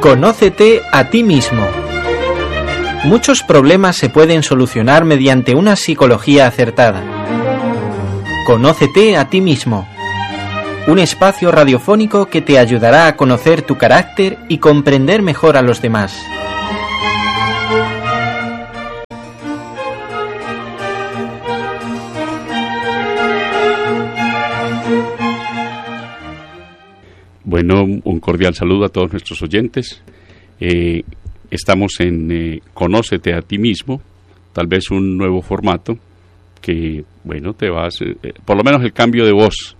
Conócete a ti mismo. Muchos problemas se pueden solucionar mediante una psicología acertada. Conócete a ti mismo. Un espacio radiofónico que te ayudará a conocer tu carácter y comprender mejor a los demás. Bueno, un cordial saludo a todos nuestros oyentes. Estamos en Conócete a ti mismo, tal vez un nuevo formato que, bueno, te vas, por lo menos el cambio de voz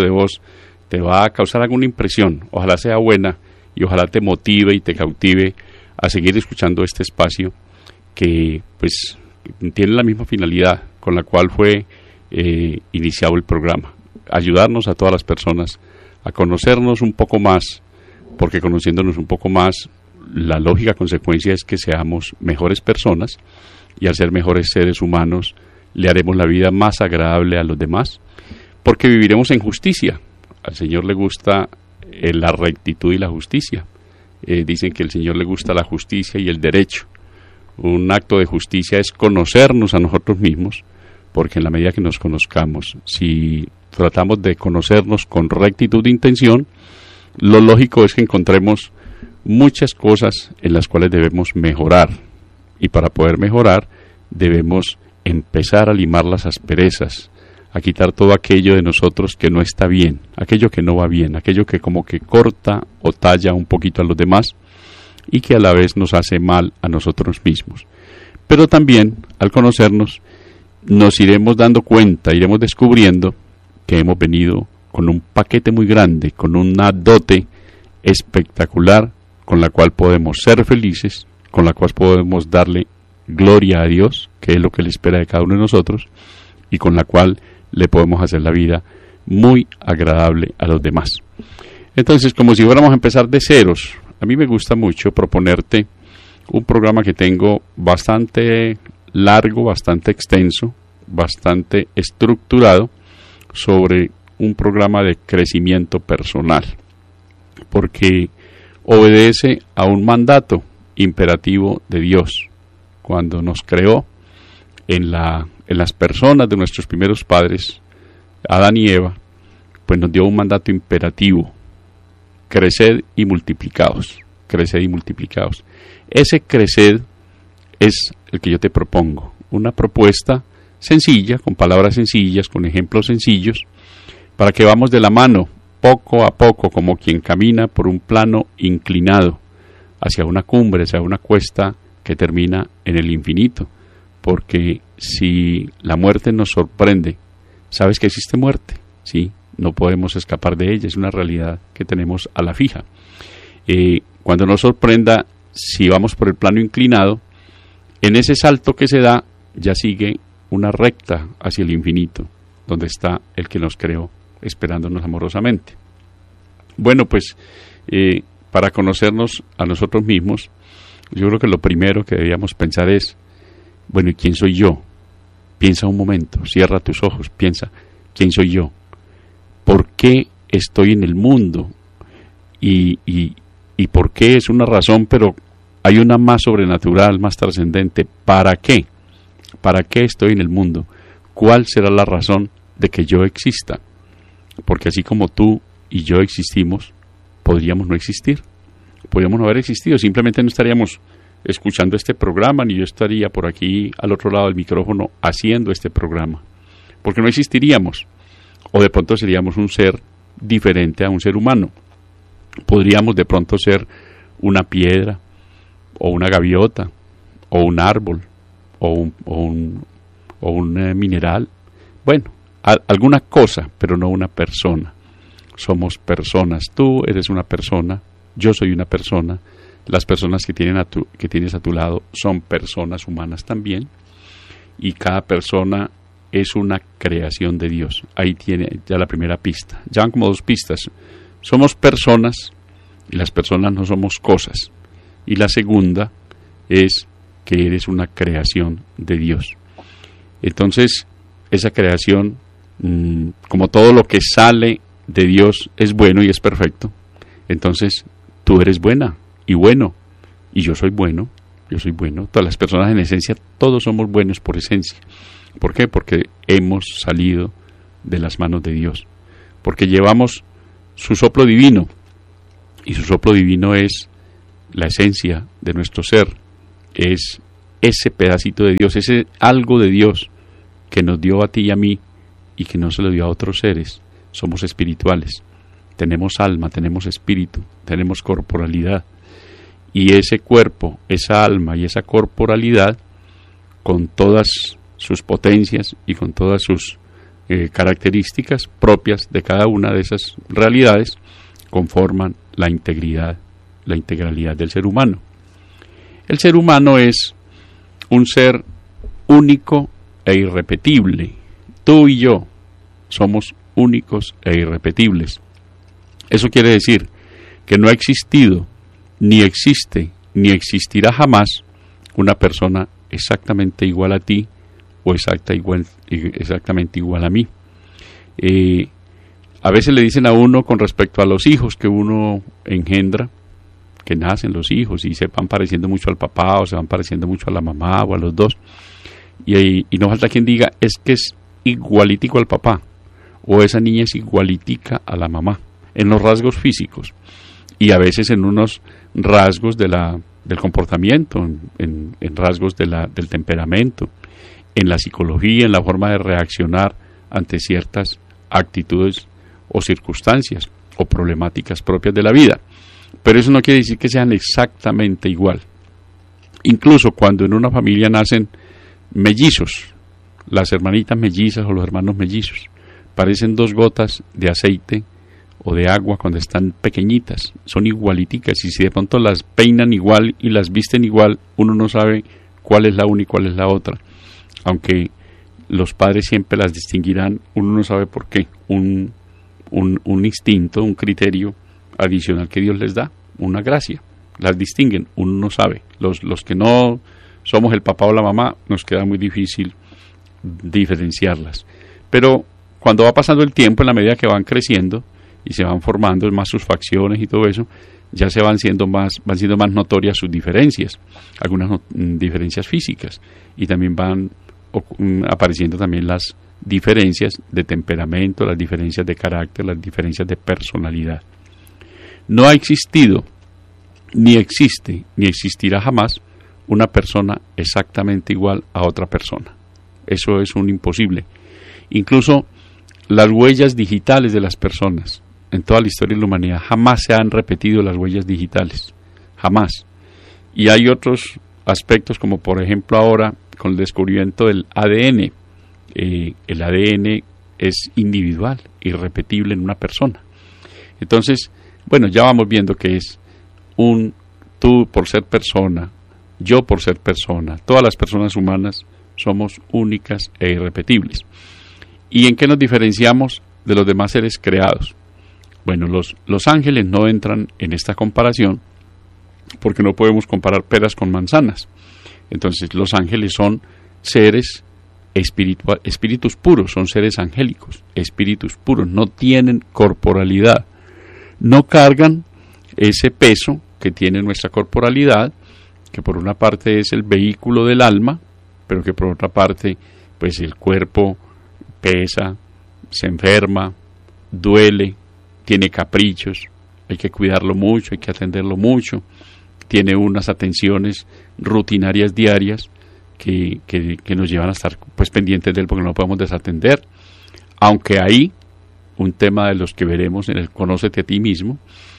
te va a causar alguna impresión. Ojalá sea buena y ojalá te motive y te cautive a seguir escuchando este espacio que, pues, tiene la misma finalidad con la cual fue iniciado el programa: ayudarnos a todas las personas a conocernos un poco más, porque conociéndonos un poco más, la lógica consecuencia es que seamos mejores personas, y al ser mejores seres humanos le haremos la vida más agradable a los demás, porque viviremos en justicia. Al Señor le gusta la rectitud y la justicia. Dicen que al Señor le gusta la justicia y el derecho. Un acto de justicia es conocernos a nosotros mismos, porque en la medida que nos conozcamos, si tratamos de conocernos con rectitud de intención, lo lógico es que encontremos muchas cosas en las cuales debemos mejorar, y para poder mejorar debemos empezar a limar las asperezas, a quitar todo aquello de nosotros que no está bien, aquello que no va bien, aquello que como que corta o talla un poquito a los demás y que a la vez nos hace mal a nosotros mismos. Pero también, al conocernos, nos iremos dando cuenta, iremos descubriendo que hemos venido con un paquete muy grande, con una dote espectacular, con la cual podemos ser felices, con la cual podemos darle gloria a Dios, que es lo que Él espera de cada uno de nosotros, y con la cual le podemos hacer la vida muy agradable a los demás. Entonces, como si fuéramos a empezar de ceros, a mí me gusta mucho proponerte un programa que tengo bastante largo, bastante extenso, bastante estructurado, sobre un programa de crecimiento personal, porque obedece a un mandato imperativo de Dios. Cuando nos creó en las personas de nuestros primeros padres, Adán y Eva, pues nos dio un mandato imperativo: creced y multiplicaos, creced y multiplicaos. Ese creced es el que yo te propongo, una propuesta sencilla, con palabras sencillas, con ejemplos sencillos, para que vamos de la mano, poco a poco, como quien camina por un plano inclinado, hacia una cumbre, hacia una cuesta que termina en el infinito. Porque si la muerte nos sorprende, ¿sabes que existe muerte? Sí, no podemos escapar de ella, es una realidad que tenemos a la fija. Cuando nos sorprenda, si vamos por el plano inclinado, en ese salto que se da, ya sigue una recta hacia el infinito, donde está el que nos creó, esperándonos amorosamente. Bueno, pues para conocernos a nosotros mismos, yo creo que lo primero que deberíamos pensar es, bueno, ¿y quién soy yo? Piensa un momento, cierra tus ojos, piensa, ¿quién soy yo? ¿Por qué estoy en el mundo? Y por qué es una razón, pero hay una más sobrenatural, más trascendente. ¿Para qué? ¿Para qué estoy en el mundo? ¿Cuál será la razón de que yo exista? Porque así como tú y yo existimos, podríamos no existir. Podríamos no haber existido, simplemente no estaríamos escuchando este programa, ni yo estaría por aquí al otro lado del micrófono haciendo este programa, porque no existiríamos, o de pronto seríamos un ser diferente a un ser humano. Podríamos de pronto ser una piedra, o una gaviota, o un árbol, o un mineral, bueno, alguna cosa, pero no una persona. Somos personas, tú eres una persona, yo soy una persona, las personas que tienes a tu lado son personas humanas también, y cada persona es una creación de Dios. Ahí tiene ya la primera pista, ya van como dos pistas. Somos personas, y las personas no somos cosas. Y la segunda es que eres una creación de Dios. Entonces, esa creación, como todo lo que sale de Dios es bueno y es perfecto, entonces tú eres buena y bueno, y yo soy bueno, todas las personas en esencia, todos somos buenos por esencia. ¿Por qué? Porque hemos salido de las manos de Dios, porque llevamos su soplo divino, y su soplo divino es la esencia de nuestro ser, es ese pedacito de Dios, ese algo de Dios que nos dio a ti y a mí y que no se lo dio a otros seres. Somos espirituales, tenemos alma, tenemos espíritu, tenemos corporalidad, y ese cuerpo, esa alma y esa corporalidad, con todas sus potencias y con todas sus características propias de cada una de esas realidades, conforman la integridad, la integralidad del ser humano. El ser humano es un ser único e irrepetible. Tú y yo somos únicos e irrepetibles. Eso quiere decir que no ha existido, ni existe, ni existirá jamás una persona exactamente igual a ti o exactamente igual a mí. A veces le dicen a uno con respecto a los hijos que uno engendra, que nacen los hijos y se van pareciendo mucho al papá o se van pareciendo mucho a la mamá o a los dos, y no falta quien diga, es que es igualitico al papá, o esa niña es igualitica a la mamá, en los rasgos físicos, y a veces en unos rasgos del comportamiento, en rasgos del temperamento, en la psicología, en la forma de reaccionar ante ciertas actitudes o circunstancias o problemáticas propias de la vida. Pero eso no quiere decir que sean exactamente igual. Incluso cuando en una familia nacen mellizos, las hermanitas mellizas o los hermanos mellizos, parecen dos gotas de aceite o de agua cuando están pequeñitas, son igualiticas, y si de pronto las peinan igual y las visten igual, uno no sabe cuál es la una y cuál es la otra, aunque los padres siempre las distinguirán, uno no sabe por qué, un instinto, un criterio adicional que Dios les da, una gracia, las distinguen, uno no sabe. Los que no somos el papá o la mamá, nos queda muy difícil diferenciarlas. Pero cuando va pasando el tiempo, en la medida que van creciendo y se van formando más sus facciones y todo eso, ya se van siendo más notorias sus diferencias, algunas diferencias físicas, y también van apareciendo también las diferencias de temperamento, las diferencias de carácter, las diferencias de personalidad. No ha existido, ni existe, ni existirá jamás una persona exactamente igual a otra persona. Eso es un imposible. Incluso las huellas digitales de las personas, en toda la historia de la humanidad, jamás se han repetido las huellas digitales. Jamás. Y hay otros aspectos, como por ejemplo ahora, con el descubrimiento del ADN. El ADN es individual, irrepetible en una persona. Entonces, bueno, ya vamos viendo que es tú por ser persona, yo por ser persona, todas las personas humanas somos únicas e irrepetibles. ¿Y en qué nos diferenciamos de los demás seres creados? Bueno, los ángeles no entran en esta comparación porque no podemos comparar peras con manzanas. Entonces, los ángeles son seres espíritus puros, son seres angélicos, espíritus puros, no tienen corporalidad, no cargan ese peso que tiene nuestra corporalidad, que por una parte es el vehículo del alma, pero que por otra parte, pues el cuerpo pesa, se enferma, duele, tiene caprichos, hay que cuidarlo mucho, hay que atenderlo mucho, tiene unas atenciones rutinarias diarias que nos llevan a estar pues pendientes de él porque no lo podemos desatender, aunque hay un tema de los que veremos en el Conócete a ti mismo,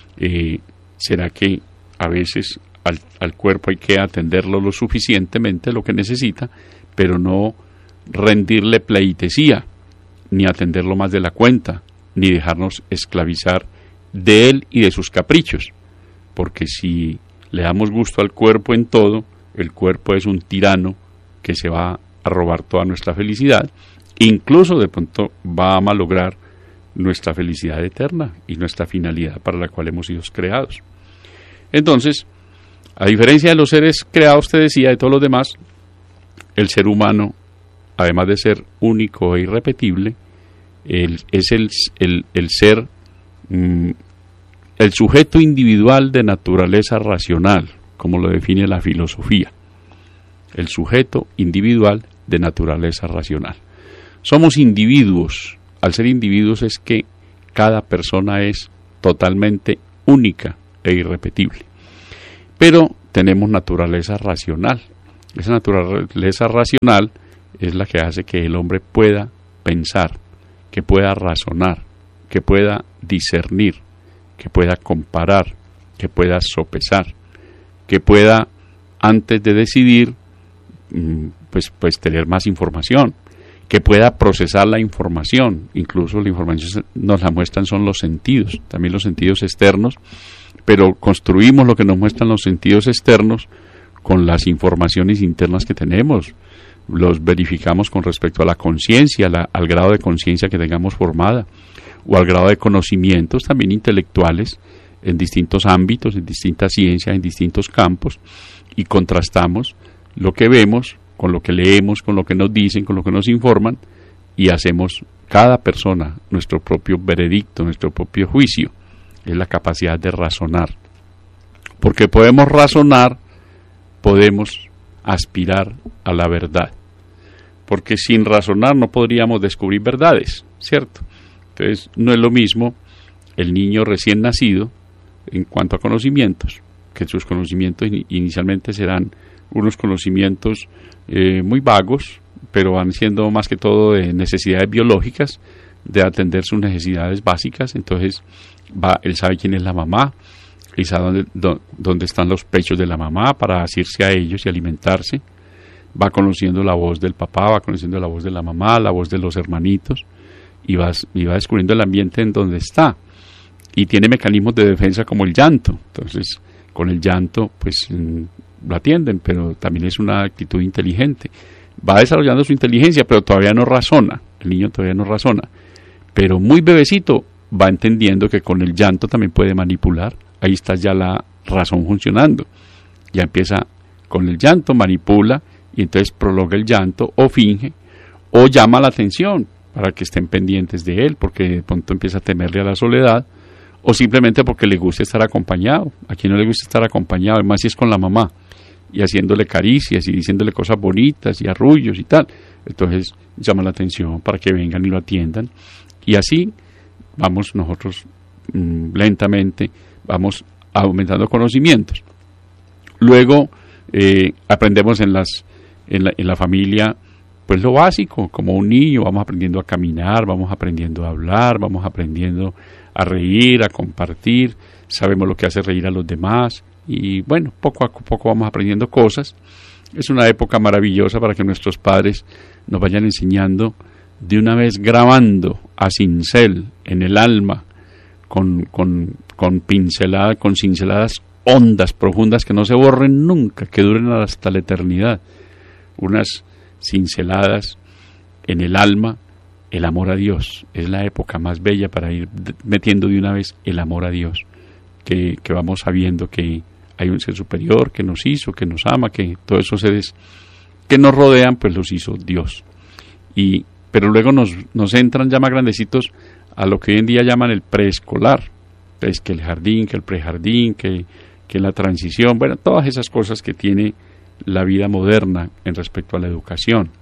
será que a veces al cuerpo hay que atenderlo lo suficientemente, lo que necesita, pero no rendirle pleitesía, ni atenderlo más de la cuenta, ni dejarnos esclavizar de él y de sus caprichos, porque si le damos gusto al cuerpo en todo, el cuerpo es un tirano que se va a robar toda nuestra felicidad, incluso de pronto va a malograr nuestra felicidad eterna y nuestra finalidad para la cual hemos sido creados. Entonces, a diferencia de los seres creados, te decía, de todos los demás, el ser humano, además de ser único e irrepetible, es el ser el sujeto individual de naturaleza racional, como lo define la filosofía. El sujeto individual de naturaleza racional. Somos individuos. Al ser individuos es que cada persona es totalmente única e irrepetible. Pero tenemos naturaleza racional. Esa naturaleza racional es la que hace que el hombre pueda pensar, que pueda razonar, que pueda discernir, que pueda comparar, que pueda sopesar, que pueda, antes de decidir, pues tener más información, que pueda procesar la información. Incluso la información nos la muestran son los sentidos, también los sentidos externos, pero construimos lo que nos muestran los sentidos externos con las informaciones internas que tenemos. Los verificamos con respecto a la conciencia, al grado de conciencia que tengamos formada, o al grado de conocimientos también intelectuales en distintos ámbitos, en distintas ciencias, en distintos campos, y contrastamos lo que vemos con lo que leemos, con lo que nos dicen, con lo que nos informan, y hacemos cada persona nuestro propio veredicto, nuestro propio juicio. Es la capacidad de razonar. Porque podemos razonar, podemos aspirar a la verdad. Porque sin razonar no podríamos descubrir verdades, ¿cierto? Entonces no es lo mismo el niño recién nacido en cuanto a conocimientos, que sus conocimientos inicialmente serán unos conocimientos muy vagos, pero van siendo más que todo de necesidades biológicas, de atender sus necesidades básicas. Entonces él sabe quién es la mamá, él sabe dónde están los pechos de la mamá para asirse a ellos y alimentarse, va conociendo la voz del papá, va conociendo la voz de la mamá, la voz de los hermanitos, y va descubriendo el ambiente en donde está, y tiene mecanismos de defensa como el llanto. Entonces con el llanto pues lo atienden, pero también es una actitud inteligente. Va desarrollando su inteligencia, pero todavía no razona. El niño todavía no razona, pero muy bebecito va entendiendo que con el llanto también puede manipular. Ahí está ya la razón funcionando. Ya empieza con el llanto, manipula, y entonces prolonga el llanto, o finge, o llama la atención para que estén pendientes de él, porque de pronto empieza a temerle a la soledad, o simplemente porque le gusta estar acompañado. A quien no le gusta estar acompañado, además si es con la mamá, y haciéndole caricias y diciéndole cosas bonitas y arrullos y tal. Entonces llama la atención para que vengan y lo atiendan, y así vamos nosotros lentamente, vamos aumentando conocimientos. Luego aprendemos en la familia pues lo básico, como un niño, vamos aprendiendo a caminar, vamos aprendiendo a hablar, vamos aprendiendo a reír, a compartir, sabemos lo que hace reír a los demás, y bueno, poco a poco vamos aprendiendo cosas. Es una época maravillosa para que nuestros padres nos vayan enseñando, de una vez grabando a cincel en el alma, con cinceladas hondas, profundas, que no se borren nunca, que duren hasta la eternidad. Unas cinceladas en el alma, el amor a Dios. Es la época más bella para ir metiendo de una vez el amor a Dios, que vamos sabiendo que hay un ser superior que nos hizo, que nos ama, que todos esos seres que nos rodean, pues los hizo Dios. Pero luego nos entran ya más grandecitos a lo que hoy en día llaman el preescolar. Entonces, que el jardín, que el prejardín, que la transición, bueno, todas esas cosas que tiene la vida moderna en respecto a la educación.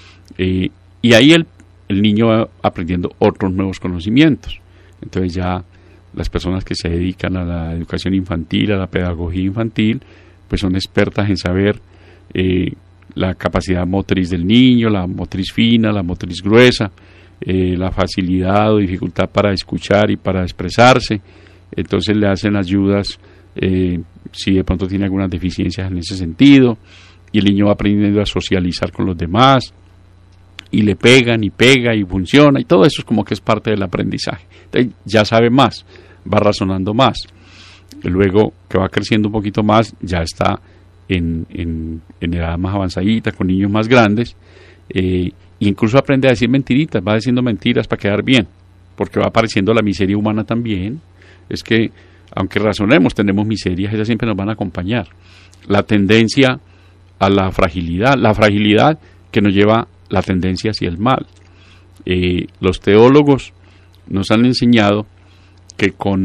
Y ahí el niño va aprendiendo otros nuevos conocimientos. Entonces ya las personas que se dedican a la educación infantil, a la pedagogía infantil, pues son expertas en saber la capacidad motriz del niño, la motriz fina, la motriz gruesa, la facilidad o dificultad para escuchar y para expresarse. Entonces le hacen ayudas si de pronto tiene algunas deficiencias en ese sentido, y el niño va aprendiendo a socializar con los demás, y le pegan y pega y funciona, y todo eso es como que es parte del aprendizaje. Entonces ya sabe más, va razonando más. Luego que va creciendo un poquito más, ya está en edad más avanzadita, con niños más grandes, e incluso aprende a decir mentiritas, va diciendo mentiras para quedar bien, porque va apareciendo la miseria humana también. Es que aunque razonemos, tenemos miserias, ellas siempre nos van a acompañar. La tendencia a la fragilidad que nos lleva la tendencia hacia el mal. Los teólogos nos han enseñado que con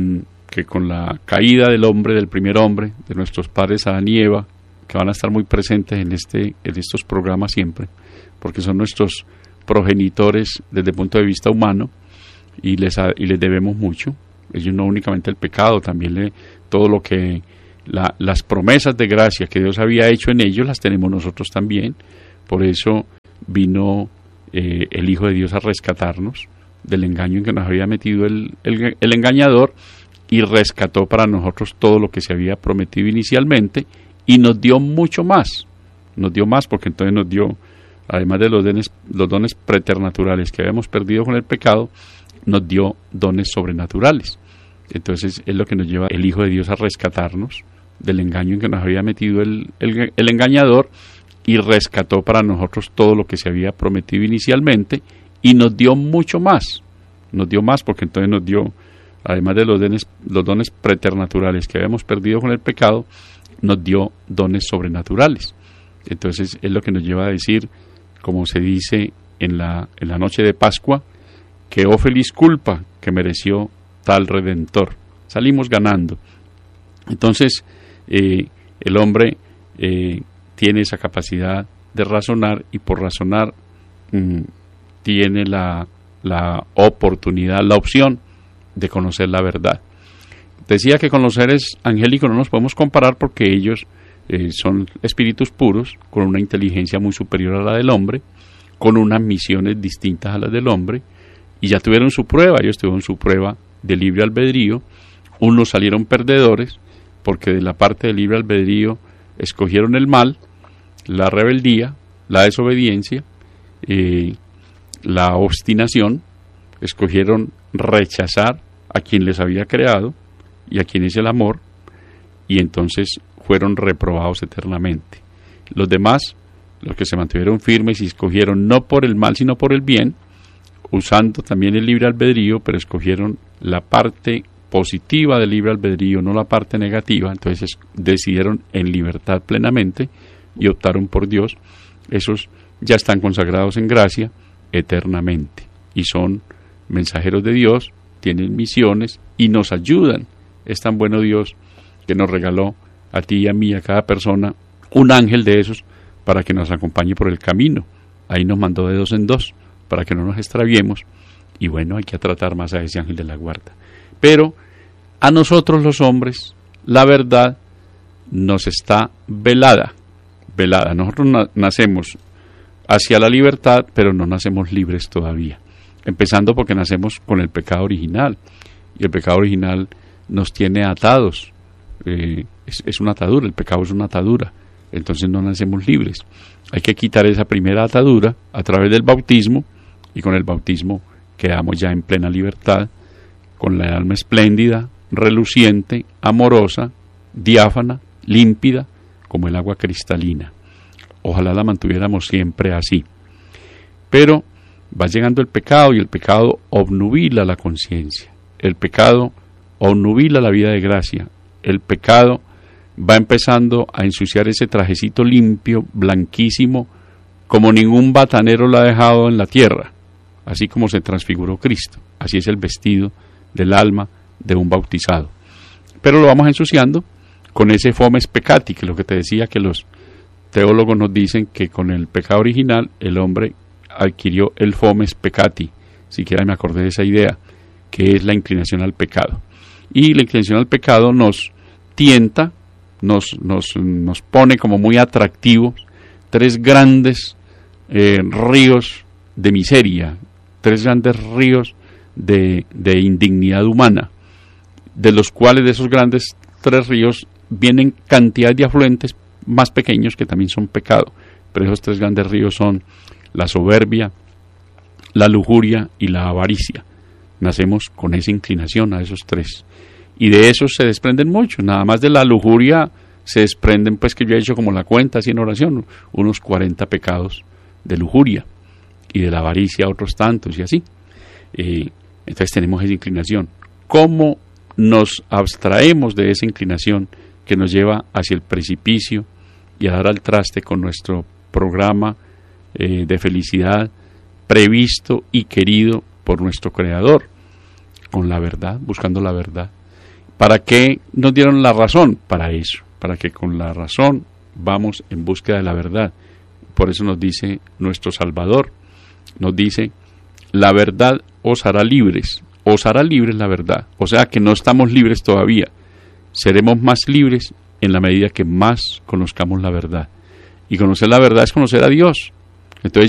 que con la caída del hombre, del primer hombre, de nuestros padres Adán y Eva, que van a estar muy presentes en estos programas siempre, porque son nuestros progenitores desde el punto de vista humano, y les debemos mucho. Ellos no únicamente el pecado, también todo lo que las promesas de gracia que Dios había hecho en ellos las tenemos nosotros también. Por eso vino el Hijo de Dios a rescatarnos del engaño en que nos había metido el engañador, y rescató para nosotros todo lo que se había prometido inicialmente, y nos dio mucho más. Nos dio más porque entonces nos dio, además de los dones preternaturales que habíamos perdido con el pecado, nos dio dones sobrenaturales. Entonces es lo que nos lleva el Hijo de Dios a rescatarnos del engaño en que nos había metido el engañador, y rescató para nosotros todo lo que se había prometido inicialmente, y nos dio mucho más. Nos dio más porque entonces nos dio, además de los dones preternaturales que habíamos perdido con el pecado, nos dio dones sobrenaturales. Entonces es lo que nos lleva a decir, como se dice en la noche de Pascua, que oh feliz culpa que mereció tal Redentor. Salimos ganando. Entonces el hombre tiene esa capacidad de razonar, y por razonar tiene la oportunidad, la opción de conocer la verdad. Decía que con los seres angélicos no nos podemos comparar porque ellos son espíritus puros, con una inteligencia muy superior a la del hombre, con unas misiones distintas a las del hombre, y ya tuvieron su prueba. Ellos tuvieron su prueba de libre albedrío. Unos salieron perdedores porque de la parte del libre albedrío escogieron el mal, la rebeldía, la desobediencia, la obstinación. Escogieron rechazar a quien les había creado y a quien es el amor, y entonces fueron reprobados eternamente. Los demás, los que se mantuvieron firmes y escogieron no por el mal sino por el bien, usando también el libre albedrío, pero escogieron la parte positiva del libre albedrío, no la parte negativa. Entonces decidieron en libertad plenamente y optaron por Dios. Esos ya están consagrados en gracia eternamente y son mensajeros de Dios, tienen misiones y nos ayudan. Es tan bueno Dios que nos regaló a ti y a mí, a cada persona, un ángel de esos para que nos acompañe por el camino. Ahí nos mandó de 2 en 2 para que no nos extraviemos, y bueno, hay que tratar más a ese ángel de la guarda. Pero a nosotros los hombres, la verdad nos está velada. Nosotros nacemos hacia la libertad, pero no nacemos libres todavía. Empezando porque nacemos con el pecado original, y el pecado original nos tiene atados. Es una atadura, el pecado es una atadura, entonces no nacemos libres. Hay que quitar esa primera atadura a través del bautismo, y con el bautismo quedamos ya en plena libertad, con la alma espléndida, reluciente, amorosa, diáfana, límpida, como el agua cristalina. Ojalá la mantuviéramos siempre así. Pero va llegando el pecado, y el pecado obnubila la conciencia. El pecado obnubila la vida de gracia. El pecado va empezando a ensuciar ese trajecito limpio, blanquísimo, como ningún batanero lo ha dejado en la tierra, así como se transfiguró Cristo. Así es el vestido del alma de un bautizado. Pero lo vamos ensuciando con ese fomes peccati, que es lo que te decía, que los teólogos nos dicen que con el pecado original el hombre adquirió el fomes peccati. Siquiera me acordé de esa idea, que es la inclinación al pecado. Y la inclinación al pecado nos tienta, nos pone como muy atractivos 3 grandes ríos de miseria, 3 grandes ríos de indignidad humana, de los cuales de esos grandes 3 ríos vienen cantidad de afluentes más pequeños que también son pecado, pero esos 3 grandes ríos son la soberbia, la lujuria y la avaricia. Nacemos con esa inclinación a esos 3, y de esos se desprenden muchos. Nada más de la lujuria se desprenden, pues, que yo he hecho como la cuenta así en oración, unos 40 pecados de lujuria, y de la avaricia otros tantos, y así. Entonces tenemos esa inclinación. ¿Cómo nos abstraemos de esa inclinación que nos lleva hacia el precipicio y a dar al traste con nuestro programa de felicidad previsto y querido por nuestro Creador? Con la verdad, buscando la verdad. ¿Para qué nos dieron la razón? Para eso, para que con la razón vamos en búsqueda de la verdad. Por eso nos dice nuestro Salvador, nos dice, la verdad os hará libres la verdad. O sea que no estamos libres todavía, seremos más libres en la medida que más conozcamos la verdad. Y conocer la verdad es conocer a Dios. Entonces